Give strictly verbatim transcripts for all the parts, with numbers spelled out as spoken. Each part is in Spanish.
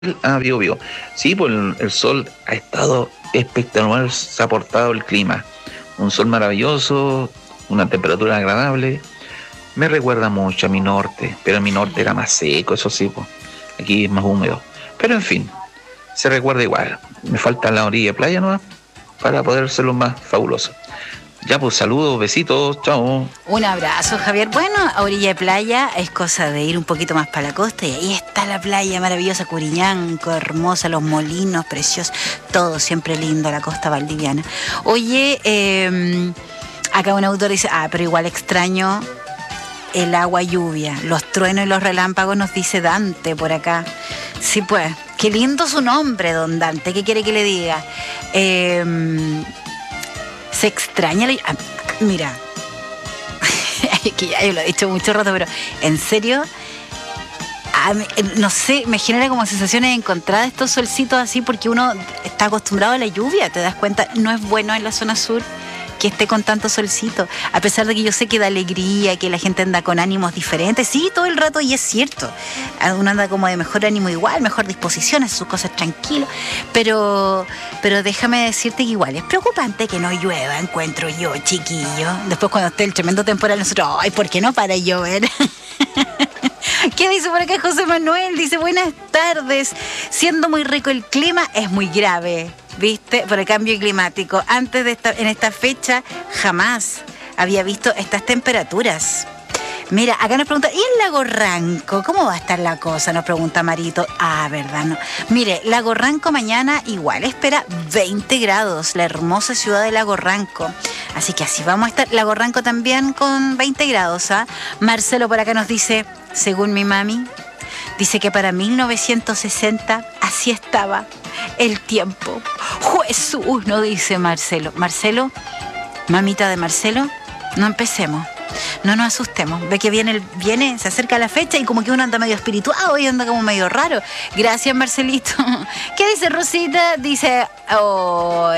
Ah, vivo, vivo. Sí, pues el, el sol ha estado espectacular, se ha portado el clima. Un sol maravilloso, una temperatura agradable. Me recuerda mucho a mi norte, pero mi norte era más seco, eso sí, pues. Aquí es más húmedo. Pero en fin, se recuerda igual. Me falta la orilla de playa nomás para poder hacerlo más fabuloso. Ya, pues saludos, besitos, chao. Un abrazo, Javier. Bueno, a orilla de playa es cosa de ir un poquito más para la costa y ahí está la playa maravillosa, Curiñanco, hermosa, los molinos preciosos, todo siempre lindo, la costa valdiviana. Oye, eh, acá un autor dice, ah, pero igual extraño el agua lluvia, los truenos y los relámpagos, nos dice Dante por acá. Sí, pues, qué lindo su nombre, don Dante, ¿qué quiere que le diga? Eh... Se extraña la... Ah, mira, que ya yo lo he dicho mucho rato, pero en serio, a mí, no sé, me genera como sensaciones encontradas estos solcitos así, porque uno está acostumbrado a la lluvia, te das cuenta, no es bueno en la zona sur que esté con tanto solcito, a pesar de que yo sé que da alegría, que la gente anda con ánimos diferentes, sí, todo el rato, y es cierto, uno anda como de mejor ánimo igual, mejor disposición, hace sus cosas tranquilo, pero, pero déjame decirte que igual es preocupante que no llueva, encuentro yo, chiquillo, después cuando esté el tremendo temporal, nosotros, ay, ¿por qué no para de llover? ¿Qué dice por acá José Manuel? Dice, buenas tardes, siendo muy rico el clima, es muy grave, ¿viste? Por el cambio climático. Antes de esta, en esta fecha, jamás había visto estas temperaturas. Mira, acá nos pregunta, ¿y el Lago Ranco? ¿Cómo va a estar la cosa? Nos pregunta Marito. Ah, verdad, no. Mire, Lago Ranco mañana igual espera veinte grados, la hermosa ciudad de Lago Ranco. Así que así vamos a estar. Lago Ranco también con veinte grados, ¿ah? Marcelo por acá nos dice, según mi mami, dice que para mil novecientos sesenta así estaba el tiempo. Jesús, no dice Marcelo. Marcelo, mamita de Marcelo, no empecemos. No nos asustemos. Ve que viene, el, viene, se acerca la fecha y como que uno anda medio espirituado y anda como medio raro. Gracias, Marcelito. ¿Qué dice Rosita? Dice, oh,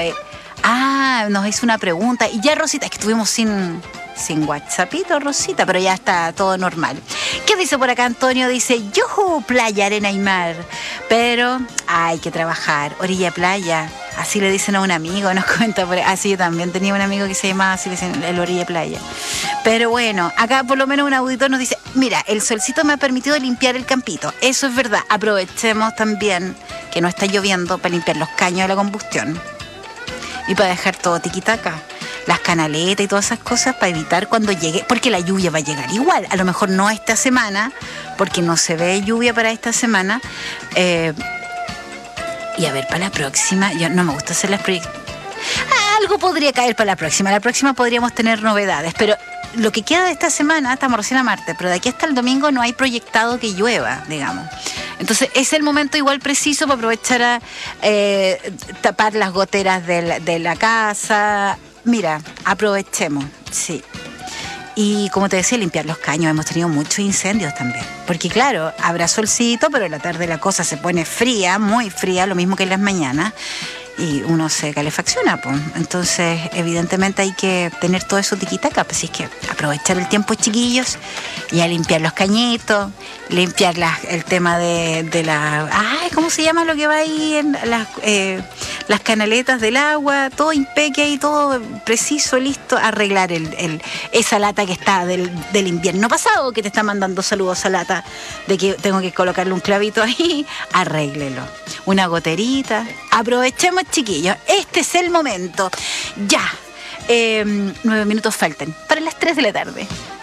ah, nos hizo una pregunta. Y ya, Rosita, es que estuvimos sin... sin WhatsAppito, Rosita, pero ya está todo normal. ¿Qué dice por acá Antonio? Dice, yujú, playa, arena y mar. Pero hay que trabajar, orilla playa. Así le dicen a un amigo, nos comenta por ahí. Ah, sí, yo también tenía un amigo que se llamaba así, le dicen el orilla playa. Pero bueno, acá por lo menos un auditor nos dice, mira, el solcito me ha permitido limpiar el campito. Eso es verdad. Aprovechemos también que no está lloviendo para limpiar los caños de la combustión. Y para dejar todo tiquitaca. Las canaletas y todas esas cosas para evitar cuando llegue, porque la lluvia va a llegar igual, a lo mejor no esta semana, porque no se ve lluvia para esta semana, eh, y a ver, para la próxima, yo no me gusta hacer las proyecciones, ah, algo podría caer para la próxima, la próxima podríamos tener novedades, pero lo que queda de esta semana, estamos recién a martes, pero de aquí hasta el domingo no hay proyectado que llueva, digamos. Entonces es el momento igual preciso para aprovechar a eh, tapar las goteras de la, de la casa. Mira, aprovechemos, sí. Y como te decía, limpiar los caños. Hemos tenido muchos incendios también. Porque claro, habrá solcito, pero en la tarde la cosa se pone fría, muy fría, lo mismo que en las mañanas. Y uno se calefacciona, pues. Entonces, evidentemente hay que tener todo eso tiquitaca. Pues, así es que aprovechar el tiempo, chiquillos, y a limpiar los cañitos, limpiar las, el tema de, de la... Ay, ¿cómo se llama lo que va ahí en las, eh, las canaletas del agua? Todo impeque ahí, todo preciso, listo. Arreglar el, el, esa lata que está del, del invierno pasado, que te está mandando saludos a lata, de que tengo que colocarle un clavito ahí. Arréglelo. Una goterita. Aprovechemos, chiquillos, este es el momento. Ya, eh, nueve minutos faltan para las tres de la tarde.